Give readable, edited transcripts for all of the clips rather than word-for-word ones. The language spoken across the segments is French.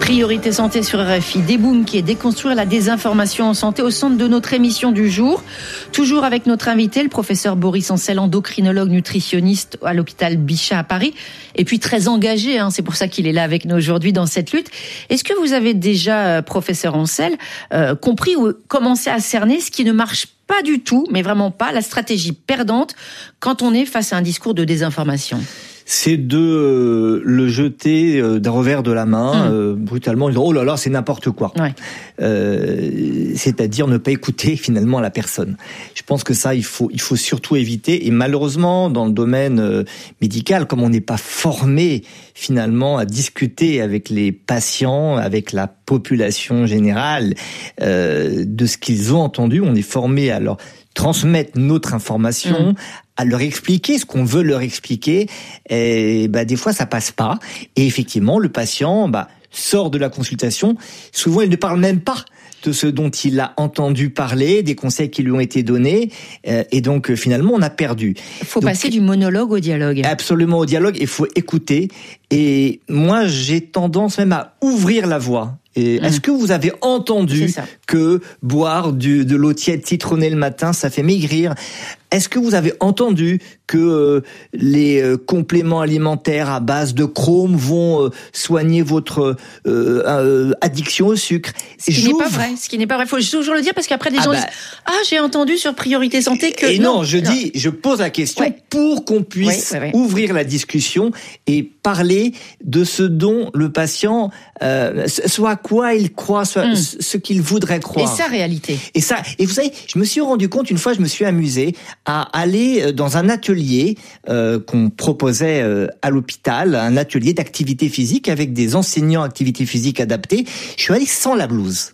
Priorité santé sur RFI, débunker, déconstruire la désinformation en santé au centre de notre émission du jour. Toujours avec notre invité, le professeur Boris Ancel, endocrinologue nutritionniste à l'hôpital Bichat à Paris. Et puis très engagé, c'est pour ça qu'il est là avec nous aujourd'hui dans cette lutte. Est-ce que vous avez déjà, professeur Ancel, compris ou commencé à cerner ce qui ne marche pas du tout, mais vraiment pas, la stratégie perdante quand on est face à un discours de désinformation? C'est de le jeter d'un revers de la main, brutalement, en disant « Oh là là, c'est n'importe quoi ouais. ». C'est-à-dire ne pas écouter finalement la personne. Je pense que ça, il faut surtout éviter. Et malheureusement, dans le domaine médical, comme on n'est pas formé finalement à discuter avec les patients, avec la population générale, de ce qu'ils ont entendu, on est formé à leur transmettre notre information, à leur expliquer ce qu'on veut leur expliquer, et des fois ça passe pas. Et effectivement, le patient sort de la consultation. Souvent, il ne parle même pas de ce dont il a entendu parler, des conseils qui lui ont été donnés, et donc finalement on a perdu. Il faut passer du monologue au dialogue. Absolument, au dialogue, il faut écouter. Et moi, j'ai tendance même à ouvrir la voie. Et est-ce que vous avez entendu que boire de l'eau tiède citronnée le matin, ça fait maigrir? Est-ce que vous avez entendu que les compléments alimentaires à base de chrome vont soigner votre addiction au sucre? Ce qui n'est pas vrai. Il faut toujours le dire parce qu'après les gens disent « Ah, j'ai entendu sur Priorité Santé que… » Et non, je pose la question pour qu'on puisse ouvrir la discussion et parler de ce dont le patient, soit quoi il croit, soit ce qu'il voudrait croire. Et sa réalité. Et vous savez, je me suis rendu compte, une fois, je me suis amusé à aller dans un atelier qu'on proposait à l'hôpital, un atelier d'activité physique avec des enseignants activité physique adaptée. Je suis allé sans la blouse.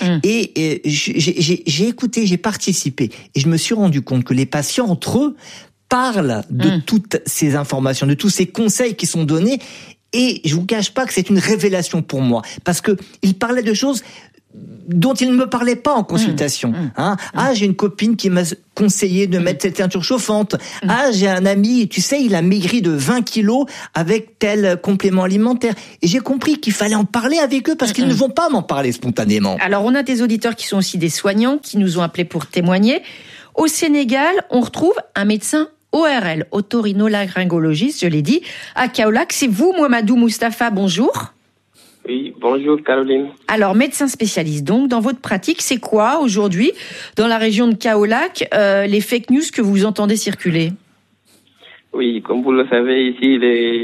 Et j'ai écouté, j'ai participé. Et je me suis rendu compte que les patients, entre eux, parlent de toutes ces informations, de tous ces conseils qui sont donnés. Et je vous cache pas que c'est une révélation pour moi. Parce que ils parlaient de choses dont il ne me parlait pas en consultation. Ah, j'ai une copine qui m'a conseillé de mettre cette teinture chauffante. Ah, j'ai un ami, tu sais, il a maigri de 20 kilos avec tel complément alimentaire. Et j'ai compris qu'il fallait en parler avec eux parce qu'ils ne vont pas m'en parler spontanément. Alors, on a des auditeurs qui sont aussi des soignants qui nous ont appelés pour témoigner. Au Sénégal, on retrouve un médecin ORL, otorhinolaryngologiste, je l'ai dit, à Kaolack. C'est vous, Mouhamadou Moustapha, bonjour. Oui, bonjour Caroline. Alors, médecin spécialiste, donc, dans votre pratique, c'est quoi aujourd'hui, dans la région de Kaolack, les fake news que vous entendez circuler? Oui, comme vous le savez, ici,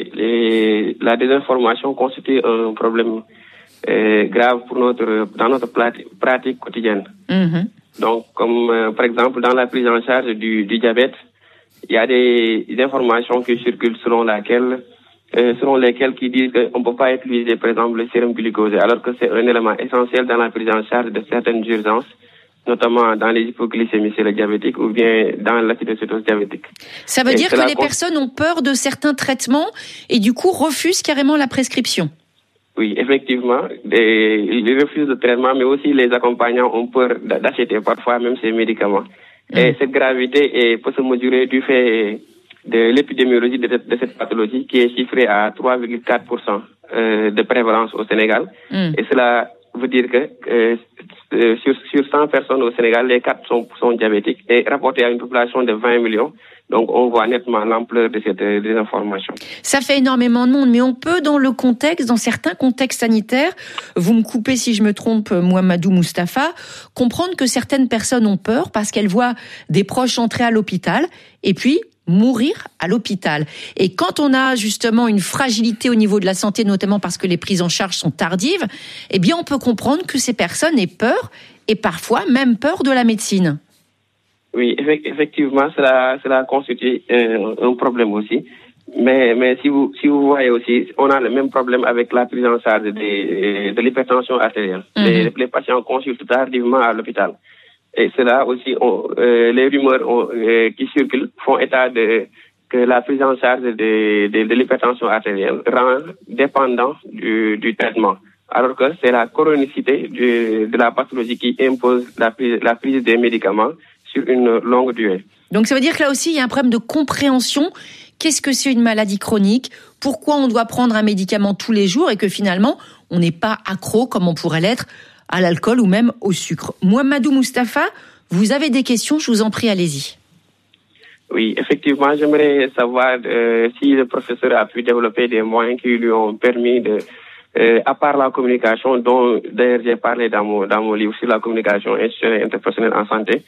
la désinformation constitue un problème grave dans notre pratique quotidienne. Donc, comme par exemple, dans la prise en charge du diabète, il y a des informations qui circulent selon lesquelles qui disent qu'on ne peut pas utiliser, par exemple, le sérum glucosé, alors que c'est un élément essentiel dans la prise en charge de certaines urgences, notamment dans les hypoglycémies chez le diabétique ou bien dans l'acidocétose diabétique. Ça veut dire que les personnes ont peur de certains traitements et du coup refusent carrément la prescription? Oui, effectivement, ils refusent le traitement, mais aussi les accompagnants ont peur d'acheter parfois même ces médicaments. Et cette gravité peut se mesurer du fait de l'épidémiologie de cette pathologie qui est chiffrée à 3,4% de prévalence au Sénégal. Et cela veut dire que sur 100 personnes au Sénégal, les 4 sont diabétiques et rapporté à une population de 20 millions. Donc, on voit nettement l'ampleur de cette désinformation. Ça fait énormément de monde, mais on peut, dans certains contextes sanitaires, vous me coupez si je me trompe, Mouhamadou Moustapha, comprendre que certaines personnes ont peur parce qu'elles voient des proches entrer à l'hôpital et puis mourir à l'hôpital. Et quand on a justement une fragilité au niveau de la santé, notamment parce que les prises en charge sont tardives, eh bien, on peut comprendre que ces personnes aient peur et parfois même peur de la médecine. Oui, effectivement, cela constitue un problème aussi. Mais si vous voyez aussi, on a le même problème avec la prise en charge de l'hypertension artérielle. Les patients consultent tardivement à l'hôpital. Et cela aussi, les rumeurs qui circulent font état que la prise en charge de l'hypertension artérielle rend dépendant du traitement. Alors que c'est la chronicité de la pathologie qui impose la prise des médicaments sur une longue durée. Donc ça veut dire que là aussi, il y a un problème de compréhension qu'est-ce que c'est une maladie chronique, pourquoi on doit prendre un médicament tous les jours et que finalement, on n'est pas accro comme on pourrait l'être à l'alcool ou même au sucre. Mouhamadou Moustapha, vous avez des questions, je vous en prie, allez-y. Oui, effectivement, j'aimerais savoir si le professeur a pu développer des moyens qui lui ont permis de, à part la communication, dont d'ailleurs j'ai parlé dans mon livre sur la communication institutionnelle et interpersonnelle en santé,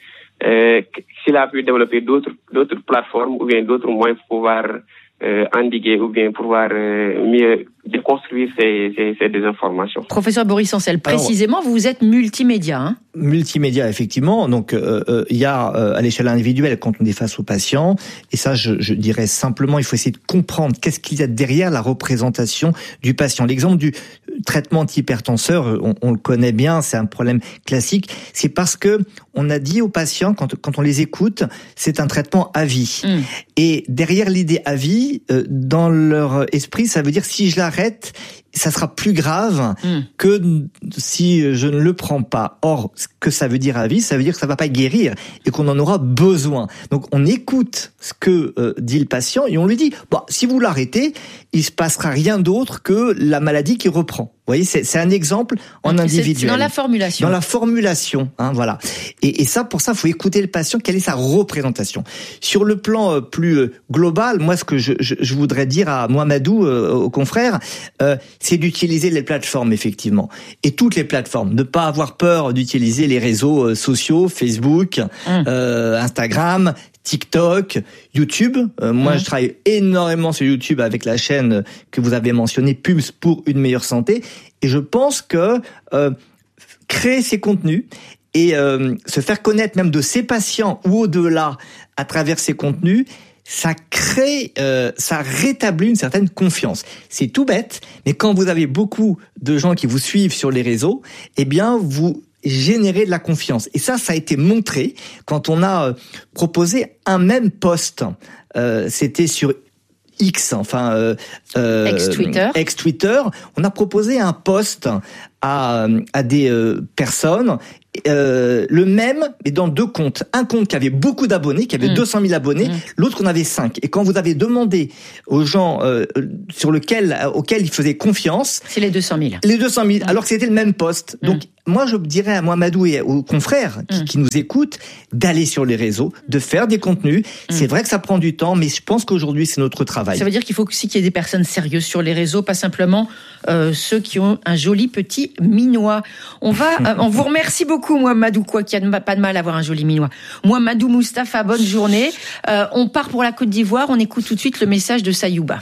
s'il a pu développer d'autres plateformes ou bien d'autres moyens pour pouvoir endiguer ou bien pouvoir mieux déconstruire ces désinformations. Professeur Boris Ancel, précisément, vous êtes multimédia. Hein? Multimédia, effectivement. Donc, il y a à l'échelle individuelle quand on est face aux patients, et ça, je dirais simplement, il faut essayer de comprendre qu'est-ce qu'il y a derrière la représentation du patient. L'exemple du traitement antihypertenseur, on le connaît bien, c'est un problème classique. C'est parce que on a dit aux patients, quand on les écoute, c'est un traitement à vie. Et derrière l'idée à vie, dans leur esprit, ça veut dire si je l'arrête, ça sera plus grave que si je ne le prends pas. Or, ce que ça veut dire à vie, ça veut dire que ça va pas guérir et qu'on en aura besoin. Donc, on écoute ce que dit le patient et on lui dit, bon, si vous l'arrêtez, il se passera rien d'autre que la maladie qui reprend. Vous voyez, c'est un exemple en individuel. C'est dans la formulation. Dans la formulation, hein, voilà. Et ça, pour ça, faut écouter le patient. Quelle est sa représentation? Sur le plan plus global, moi, ce que je voudrais dire à Mouhamadou, aux confrères, c'est d'utiliser les plateformes, effectivement. Et toutes les plateformes. Ne pas avoir peur d'utiliser les réseaux sociaux, Facebook, Instagram, TikTok, YouTube. Moi, je travaille énormément sur YouTube avec la chaîne que vous avez mentionnée, Pulse pour une meilleure santé. Et je pense que créer ces contenus et se faire connaître même de ses patients ou au-delà à travers ces contenus, ça crée, ça rétablit une certaine confiance. C'est tout bête, mais quand vous avez beaucoup de gens qui vous suivent sur les réseaux, eh bien, vous générer de la confiance. Et ça a été montré quand on a proposé un même post. C'était sur X, enfin ex-Twitter. On a proposé un post à des personnes, le même, mais dans deux comptes. Un compte qui avait beaucoup d'abonnés, qui avait 200 000 abonnés, l'autre en avait 5. Et quand vous avez demandé aux gens auxquels ils faisaient confiance... C'est les 200 000. Les 200 000, alors que c'était le même poste. Donc, moi, je dirais à Mouhamadou et aux confrères qui nous écoutent d'aller sur les réseaux, de faire des contenus. C'est vrai que ça prend du temps, mais je pense qu'aujourd'hui, c'est notre travail. Ça veut dire qu'il faut aussi qu'il y ait des personnes sérieuses sur les réseaux, pas simplement ceux qui ont un joli petit minois. On vous remercie beaucoup, Mouhamadou, qui n'a pas de mal à avoir un joli minois. Mouhamadou Moustapha, bonne journée. On part pour la Côte d'Ivoire. On écoute tout de suite le message de Sayouba.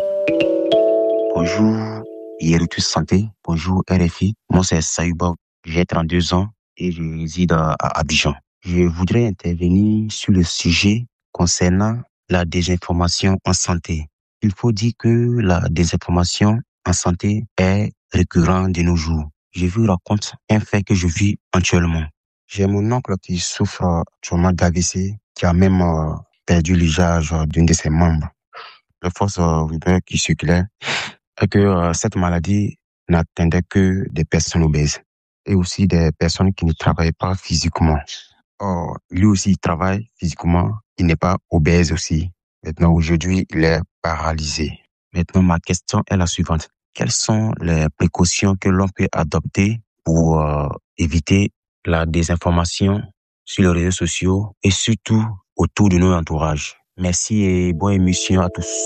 Bonjour, Héritus Santé. Bonjour, RFI. Moi, c'est Sayouba. J'ai 32 ans et je réside à Abidjan. Je voudrais intervenir sur le sujet concernant la désinformation en santé. Il faut dire que la désinformation en santé est récurrente de nos jours. Je vous raconte un fait que je vis actuellement. J'ai mon oncle qui souffre actuellement d'AVC, qui a même perdu l'usage d'une de ses membres. La force rumeur qui circulait est que cette maladie n'atteindait que des personnes obèses et aussi des personnes qui ne travaillent pas physiquement. Or, lui aussi, il travaille physiquement, il n'est pas obèse aussi. Maintenant, aujourd'hui, il est paralysé. Maintenant, ma question est la suivante. Quelles sont les précautions que l'on peut adopter pour éviter la désinformation sur les réseaux sociaux et surtout autour de nos entourages? Merci et bonne émission à tous.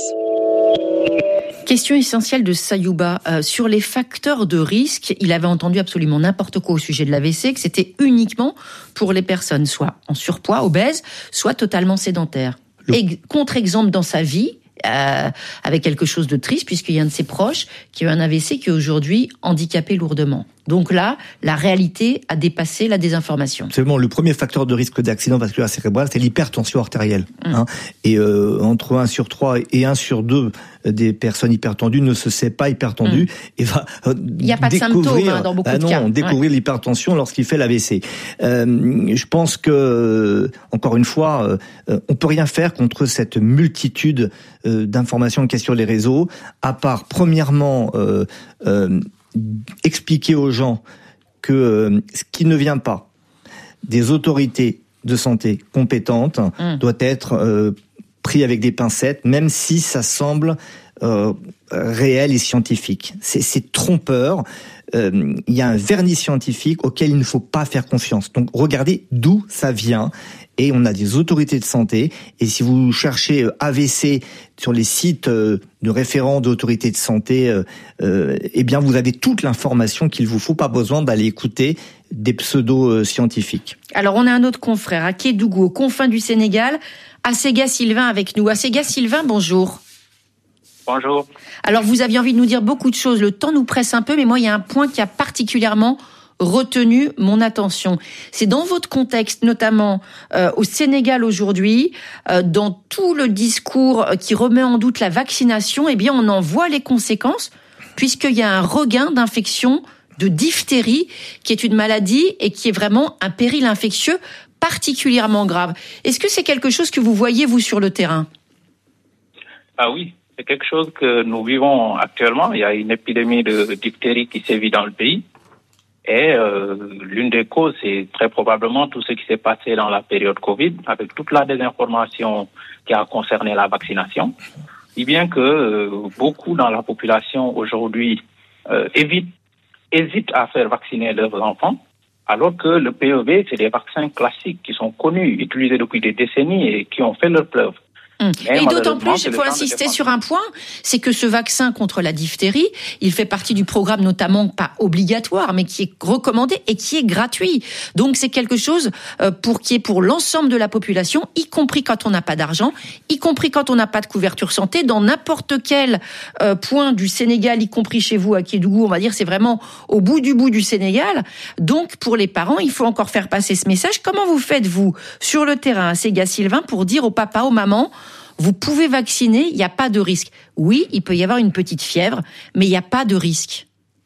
Question essentielle de Sayouba. Sur les facteurs de risque, il avait entendu absolument n'importe quoi au sujet de l'AVC, que c'était uniquement pour les personnes soit en surpoids, obèses, soit totalement sédentaires. Contre-exemple dans sa vie, avec quelque chose de triste, puisqu'il y a un de ses proches qui a eu un AVC qui est aujourd'hui handicapé lourdement. Donc là, la réalité a dépassé la désinformation. Absolument. Le premier facteur de risque d'accident vasculaire cérébral, c'est l'hypertension artérielle. Et entre 1 sur 3 et 1 sur 2 des personnes hypertendues ne se sait pas hypertendu et va il n'y a pas de symptômes dans beaucoup de cas. Découvrir l'hypertension lorsqu'il fait l'AVC. Je pense que, encore une fois, on peut rien faire contre cette multitude d'informations qu'il y a sur les réseaux, à part, premièrement, expliquer aux gens que ce qui ne vient pas des autorités de santé compétentes doit être pris avec des pincettes, même si ça semble réel et scientifique. C'est trompeur. Il y a un vernis scientifique auquel il ne faut pas faire confiance. Donc regardez d'où ça vient. Et on a des autorités de santé. Et si vous cherchez AVC sur les sites de référents d'autorités de santé, eh bien vous avez toute l'information qu'il vous faut. Pas besoin d'aller écouter des pseudo-scientifiques. Alors on a un autre confrère à Kédougou, aux confins du Sénégal, Assega Sylvain avec nous. Assega Sylvain, bonjour. Bonjour. Alors vous aviez envie de nous dire beaucoup de choses. Le temps nous presse un peu, mais moi il y a un point qui a particulièrement retenu mon attention. C'est dans votre contexte, notamment au Sénégal aujourd'hui, dans tout le discours qui remet en doute la vaccination, eh bien on en voit les conséquences, puisqu'il y a un regain d'infection de diphtérie, qui est une maladie et qui est vraiment un péril infectieux particulièrement grave. Est-ce que c'est quelque chose que vous voyez, vous, sur le terrain ? Ah oui, c'est quelque chose que nous vivons actuellement. Il y a une épidémie de diphtérie qui sévit dans le pays. Et l'une des causes, c'est très probablement tout ce qui s'est passé dans la période Covid, avec toute la désinformation qui a concerné la vaccination. Si bien que beaucoup dans la population aujourd'hui hésitent à faire vacciner leurs enfants, alors que le PEV, c'est des vaccins classiques qui sont connus, utilisés depuis des décennies et qui ont fait leur preuve. Et d'autant plus, il faut insister sur un point, c'est que ce vaccin contre la diphtérie, il fait partie du programme notamment pas obligatoire, mais qui est recommandé et qui est gratuit. Donc c'est quelque chose qui est pour l'ensemble de la population, y compris quand on n'a pas d'argent, y compris quand on n'a pas de couverture santé, dans n'importe quel point du Sénégal, y compris chez vous à Kédougou, on va dire, c'est vraiment au bout du Sénégal. Donc pour les parents, il faut encore faire passer ce message. Comment vous faites, vous, sur le terrain à Assega Sylvain, pour dire aux papas, aux mamans, vous pouvez vacciner, il n'y a pas de risque. Oui, il peut y avoir une petite fièvre, mais il n'y a pas de risque.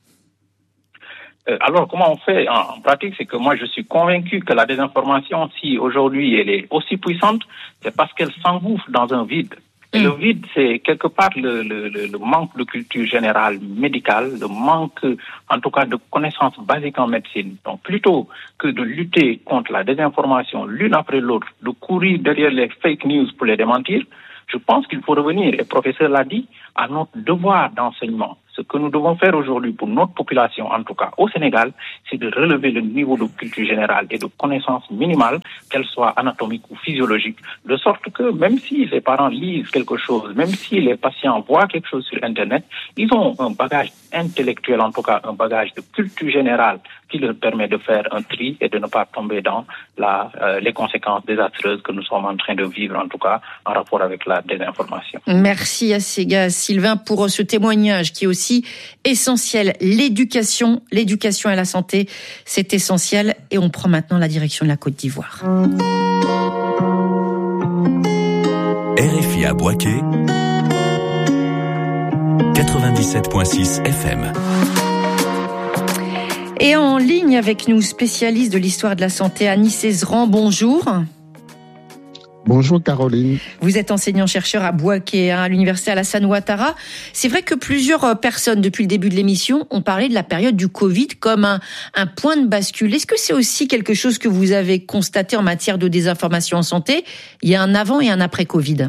Alors, comment on fait en pratique? C'est que moi, je suis convaincu que la désinformation, si aujourd'hui elle est aussi puissante, c'est parce qu'elle s'engouffre dans un vide. Et le vide, c'est quelque part le manque de culture générale médicale, le manque, en tout cas, de connaissances basiques en médecine. Donc, plutôt que de lutter contre la désinformation l'une après l'autre, de courir derrière les fake news pour les démentir, je pense qu'il faut revenir, et le professeur l'a dit, à notre devoir d'enseignement. Ce que nous devons faire aujourd'hui pour notre population, en tout cas au Sénégal, c'est de relever le niveau de culture générale et de connaissances minimales, qu'elles soient anatomiques ou physiologiques, de sorte que même si les parents lisent quelque chose, même si les patients voient quelque chose sur Internet, ils ont un bagage intellectuel, en tout cas un bagage de culture générale qui leur permet de faire un tri et de ne pas tomber dans les conséquences désastreuses que nous sommes en train de vivre, en tout cas en rapport avec la désinformation. Merci Assega Sylvain pour ce témoignage qui est aussi essentiel. L'éducation et la santé, c'est essentiel. Et on prend maintenant la direction de la Côte d'Ivoire. RFI à Bouaké, 97.6 FM. Et en ligne avec nous, spécialiste de l'histoire de la santé, Annie Cézeran, bonjour. Bonjour Caroline. Vous êtes enseignant-chercheur à Bouaké, à l'université Alassane Ouattara. C'est vrai que plusieurs personnes, depuis le début de l'émission, ont parlé de la période du Covid comme un point de bascule. Est-ce que c'est aussi quelque chose que vous avez constaté en matière de désinformation en santé? Il y a un avant et un après Covid.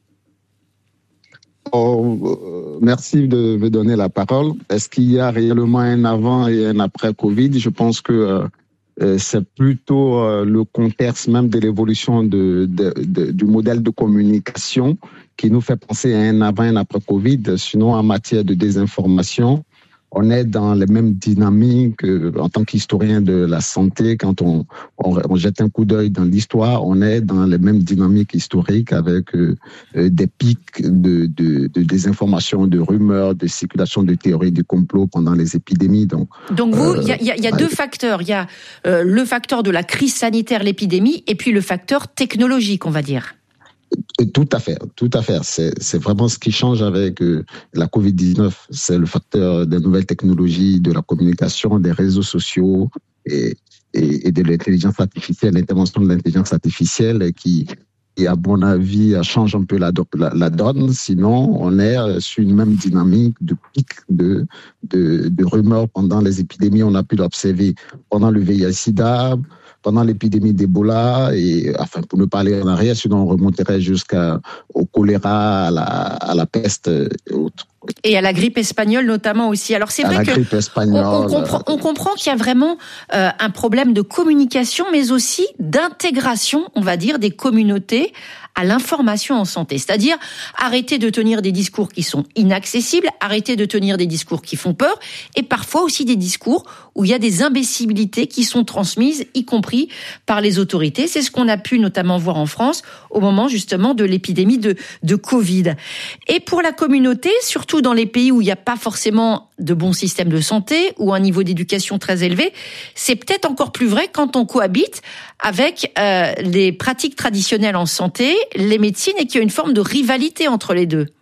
Merci de me donner la parole. Est-ce qu'il y a réellement un avant et un après Covid? Je pense que c'est plutôt le contexte même de l'évolution du modèle de communication qui nous fait penser à un avant et un après Covid. Sinon, en matière de désinformation, on est dans les mêmes dynamiques en tant qu'historien de la santé. Quand on jette un coup d'œil dans l'histoire, on est dans les mêmes dynamiques historiques avec des pics de désinformation, de rumeurs, de circulation de théories du complot pendant les épidémies. Donc vous, il y a deux facteurs. Il y a le facteur de la crise sanitaire, l'épidémie, et puis le facteur technologique, on va dire. Tout à fait. C'est vraiment ce qui change avec la Covid-19. C'est le facteur des nouvelles technologies, de la communication, des réseaux sociaux et de l'intelligence artificielle, l'intervention de l'intelligence artificielle qui à mon avis, change un peu la donne. Sinon, on est sur une même dynamique de pic de rumeurs pendant les épidémies. On a pu l'observer pendant le VIH-Sida, pendant l'épidémie d'Ebola, et enfin pour ne pas aller en arrière, sinon on remonterait jusqu'au choléra, à la peste et autres. Et à la grippe espagnole notamment aussi. Alors c'est vrai on comprend qu'il y a vraiment un problème de communication, mais aussi d'intégration, on va dire, des communautés à l'information en santé. C'est-à-dire arrêter de tenir des discours qui sont inaccessibles, arrêter de tenir des discours qui font peur, et parfois aussi des discours où il y a des imbécilités qui sont transmises, y compris par les autorités. C'est ce qu'on a pu notamment voir en France au moment justement de l'épidémie de Covid. Et pour la communauté, surtout dans les pays où il n'y a pas forcément de bons systèmes de santé ou un niveau d'éducation très élevé, c'est peut-être encore plus vrai quand on cohabite avec les pratiques traditionnelles en santé, les médecines, et qu'il y a une forme de rivalité entre les deux.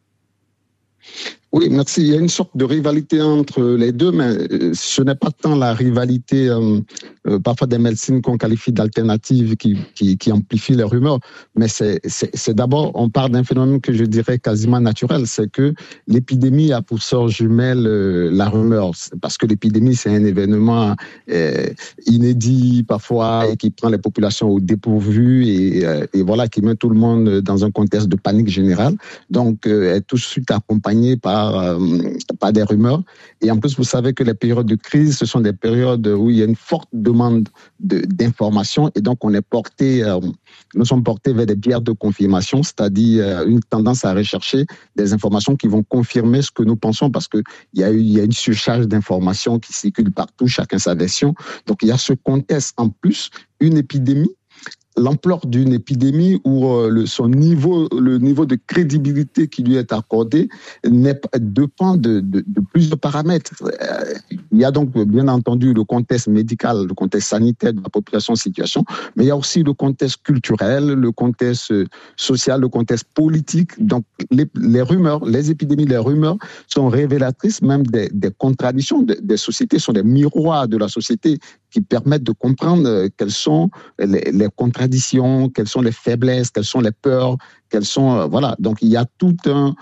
Oui, merci. Il y a une sorte de rivalité entre les deux, mais ce n'est pas tant la rivalité parfois des médecines qu'on qualifie d'alternatives qui amplifient les rumeurs, mais c'est d'abord, on part d'un phénomène que je dirais quasiment naturel, c'est que l'épidémie a pour sœur jumelle la rumeur, parce que l'épidémie c'est un événement inédit parfois et qui prend les populations au dépourvu et voilà, qui met tout le monde dans un contexte de panique générale, donc est tout de suite accompagnée par des rumeurs. Et en plus, vous savez que les périodes de crise, ce sont des périodes où il y a une forte demande d'information et donc nous sommes portés vers des biais de confirmation, c'est-à-dire une tendance à rechercher des informations qui vont confirmer ce que nous pensons, parce qu'il y a une surcharge d'informations qui circulent partout, chacun sa version. Donc il y a ce contexte en plus, une épidémie, l'ampleur d'une épidémie où le niveau de crédibilité qui lui est accordé dépend de plusieurs paramètres. Il y a donc bien entendu le contexte médical, le contexte sanitaire de la population en situation, mais il y a aussi le contexte culturel, le contexte social, le contexte politique. Donc les rumeurs, les épidémies, les rumeurs sont révélatrices même des contradictions des sociétés, sont des miroirs de la société qui permettent de comprendre quelles sont les contradictions, quelles sont les faiblesses, quelles sont les peurs, quelles sont voilà. Donc il y a tout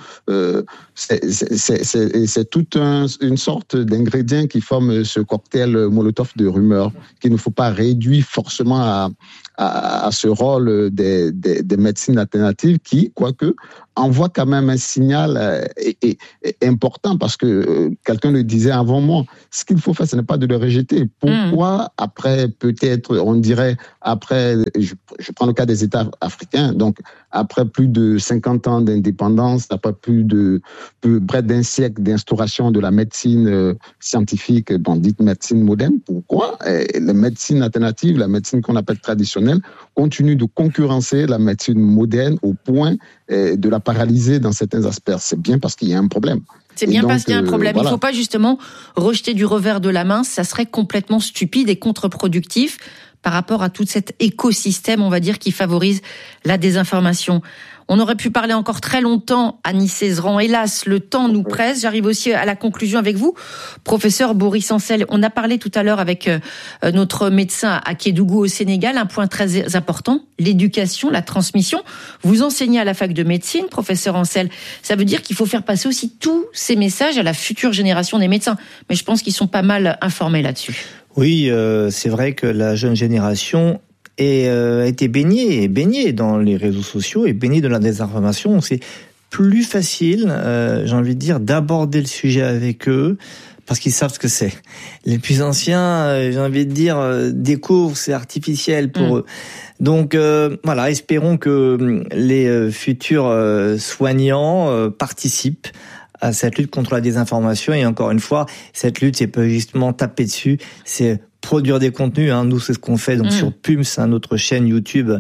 c'est une sorte d'ingrédient qui forme ce cocktail Molotov de rumeurs qu'il ne faut pas réduire forcément à ce rôle des médecines alternatives qui, quoique, envoie quand même un signal important, parce que quelqu'un le disait avant moi, ce qu'il faut faire, ce n'est pas de le rejeter. Pourquoi après, peut-être, on dirait, après, je prends le cas des États africains, donc après plus de 50 ans d'indépendance, après près d'un siècle d'instauration de la médecine scientifique, dite médecine moderne, pourquoi les médecines alternatives, la médecine qu'on appelle traditionnelle, continue de concurrencer la médecine moderne au point de la paralyser dans certains aspects? C'est bien parce qu'il y a un problème. C'est bien parce qu'il y a un problème. Voilà. Il ne faut pas justement rejeter du revers de la main. Ça serait complètement stupide et contre-productif par rapport à tout cet écosystème, on va dire, qui favorise la désinformation. On aurait pu parler encore très longtemps, Annie Cézeran. Hélas, le temps nous presse. J'arrive aussi à la conclusion avec vous. Professeur Boris Ancel, on a parlé tout à l'heure avec notre médecin à Kédougou au Sénégal, un point très important, l'éducation, la transmission. Vous enseignez à la fac de médecine, professeur Ancel. Ça veut dire qu'il faut faire passer aussi tous ces messages à la future génération des médecins. Mais je pense qu'ils sont pas mal informés là-dessus. Oui, c'est vrai que la jeune génération a été baignée dans les réseaux sociaux et baignée de la désinformation. C'est plus facile, j'ai envie de dire, d'aborder le sujet avec eux parce qu'ils savent ce que c'est. Les plus anciens, j'ai envie de dire, découvrent, c'est artificiel pour eux. Donc voilà, espérons que les futurs soignants participent à cette lutte contre la désinformation. Et encore une fois, cette lutte, c'est pas justement taper dessus, c'est produire des contenus. Nous, c'est ce qu'on fait donc sur Pums, notre chaîne YouTube,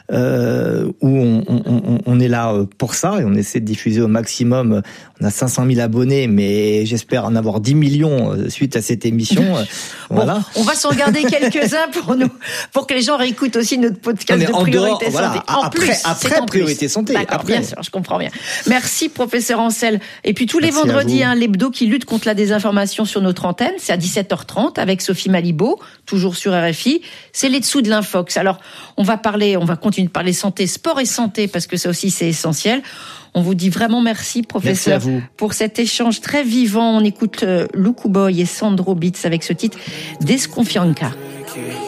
où on est là pour ça et on essaie de diffuser au maximum. On a 500 000 abonnés, mais j'espère en avoir 10 millions suite à cette émission. Voilà. Bon, on va s'en garder quelques-uns pour que les gens réécoutent aussi notre podcast de Priorité Santé. Après Priorité Santé. D'accord, bien sûr, je comprends bien. Merci, professeur Ancel. Et puis tous les vendredis, l'hebdo qui lutte contre la désinformation sur notre antenne, c'est à 17h30 avec Sophie Malibaud, toujours sur RFI. C'est les dessous de l'Infox. Alors, on va continuer de parler santé, sport et santé, parce que ça aussi c'est essentiel. On vous dit vraiment merci, professeur, pour cet échange très vivant. On écoute Luku Boy et Sandro Beats avec ce titre Desconfianca.